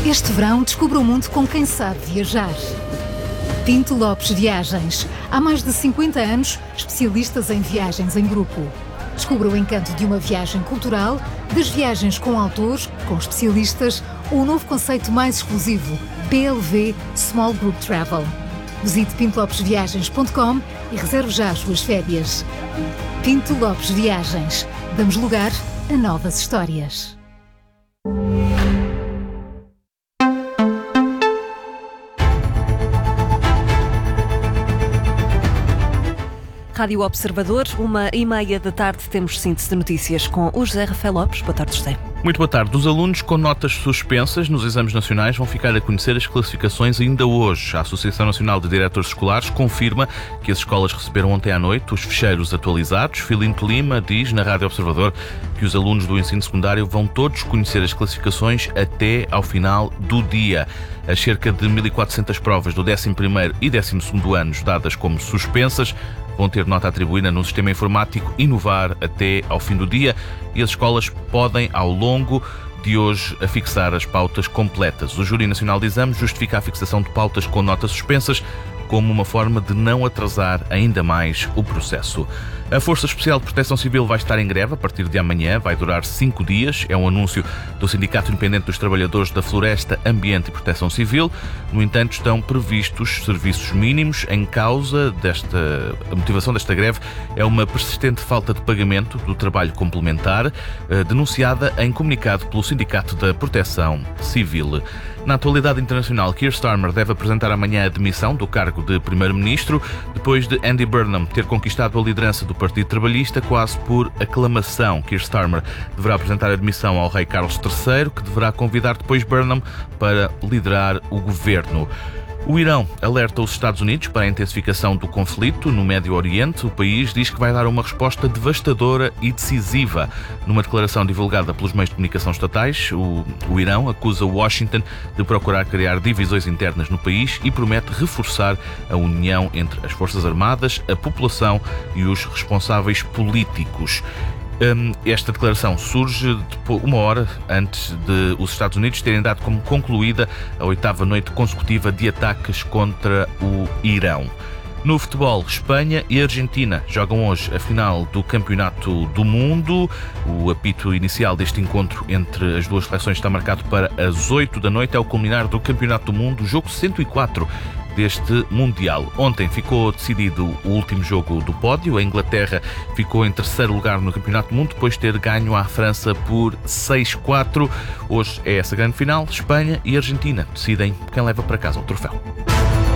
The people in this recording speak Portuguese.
Este verão, descubra o mundo com quem sabe viajar. Pinto Lopes Viagens. Há mais de 50 anos, especialistas em viagens em grupo. Descubra o encanto de uma viagem cultural, das viagens com autores, com especialistas, ou o novo conceito mais exclusivo, PLV Small Group Travel. Visite pintolopesviagens.com e reserve já as suas férias. Pinto Lopes Viagens. Damos lugar a novas histórias. Rádio Observador, 1h30 da tarde, temos síntese de notícias com o José Rafael Lopes. Boa tarde, José. Muito boa tarde. Os alunos com notas suspensas nos exames nacionais vão ficar a conhecer as classificações ainda hoje. A Associação Nacional de Diretores Escolares confirma que as escolas receberam ontem à noite os ficheiros atualizados. Filinto Lima diz na Rádio Observador que os alunos do ensino secundário vão todos conhecer as classificações até ao final do dia. As cerca de 1.400 provas do 11º e 12º anos dadas como suspensas vão ter nota atribuída no sistema informático Inovar até ao fim do dia e as escolas podem, ao longo de hoje, afixar as pautas completas. O Júri Nacional de Exames justifica a fixação de pautas com notas suspensas como uma forma de não atrasar ainda mais o processo. A Força Especial de Proteção Civil vai estar em greve a partir de amanhã, vai durar 5 dias. É um anúncio do Sindicato Independente dos Trabalhadores da Floresta, Ambiente e Proteção Civil. No entanto, estão previstos serviços mínimos. Em causa a motivação desta greve é uma persistente falta de pagamento do trabalho complementar, denunciada em comunicado pelo Sindicato da Proteção Civil. Na atualidade internacional, Keir Starmer deve apresentar amanhã a demissão do cargo de Primeiro-Ministro, depois de Andy Burnham ter conquistado a liderança do Partido Trabalhista quase por aclamação. Keir Starmer deverá apresentar a demissão ao rei Carlos III, que deverá convidar depois Burnham para liderar o governo. O Irão alerta os Estados Unidos para a intensificação do conflito no Médio Oriente. O país diz que vai dar uma resposta devastadora e decisiva. Numa declaração divulgada pelos meios de comunicação estatais, o Irão acusa Washington de procurar criar divisões internas no país e promete reforçar a união entre as Forças Armadas, a população e os responsáveis políticos. Esta declaração surge uma hora antes de os Estados Unidos terem dado como concluída a 8ª noite consecutiva de ataques contra o Irão. No futebol, Espanha e Argentina jogam hoje a final do Campeonato do Mundo. O apito inicial deste encontro entre as duas seleções está marcado para as 8 da noite, ao culminar do Campeonato do Mundo, jogo 104 deste Mundial. Ontem ficou decidido o último jogo do pódio. A Inglaterra ficou em terceiro lugar no Campeonato do Mundo, depois de ter ganho à França por 6-4. Hoje é essa grande final. Espanha e Argentina decidem quem leva para casa o troféu.